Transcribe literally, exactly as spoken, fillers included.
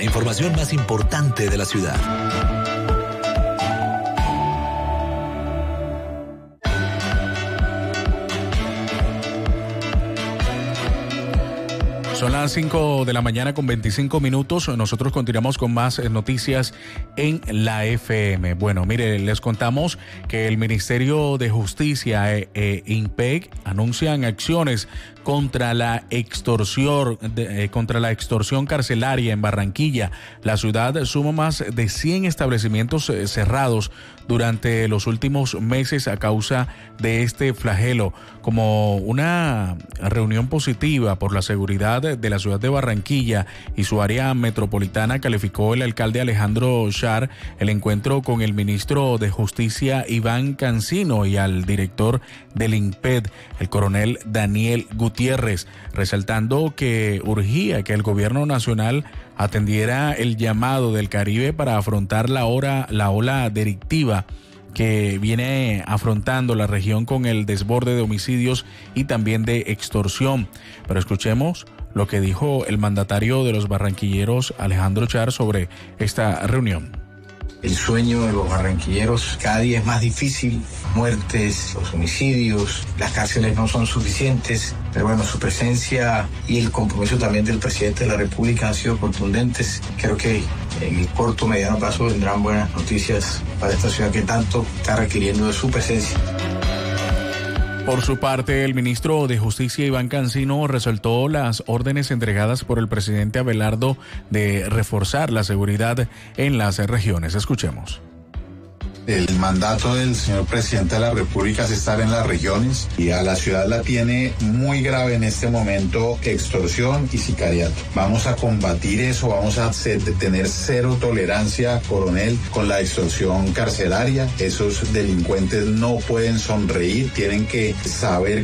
información más importante de la ciudad. Son las cinco de la mañana con veinticinco minutos. Nosotros continuamos con más noticias en la F M. Bueno, mire, les contamos que el Ministerio de Justicia e eh, INPEC anuncian acciones contra la extorsión de, eh, contra la extorsión carcelaria en Barranquilla. La ciudad suma más de cien establecimientos eh, cerrados durante los últimos meses a causa de este flagelo. Como una reunión positiva por la seguridad de la ciudad de Barranquilla y su área metropolitana, calificó el alcalde Alejandro Char el encuentro con el ministro de Justicia Iván Cancino y al director del INPED, el coronel Daniel Gutiérrez, resaltando que urgía que el gobierno nacional atendiera el llamado del Caribe para afrontar la, hora, la ola delictiva que viene afrontando la región con el desborde de homicidios y también de extorsión. Pero escuchemos lo que dijo el mandatario de los barranquilleros, Alejandro Char, sobre esta reunión. El sueño de los barranquilleros cada día es más difícil, muertes, los homicidios, las cárceles no son suficientes, pero bueno, su presencia y el compromiso también del presidente de la República han sido contundentes. Creo que en el corto, mediano plazo vendrán buenas noticias para esta ciudad que tanto está requiriendo de su presencia. Por su parte, el ministro de Justicia Iván Cancino resaltó las órdenes entregadas por el presidente Abelardo de reforzar la seguridad en las regiones. Escuchemos. El mandato del señor presidente de la República es estar en las regiones y a la ciudad la tiene muy grave en este momento extorsión y sicariato. Vamos a combatir eso, vamos a tener cero tolerancia, coronel, con la extorsión carcelaria. Esos delincuentes no pueden sonreír, tienen que saber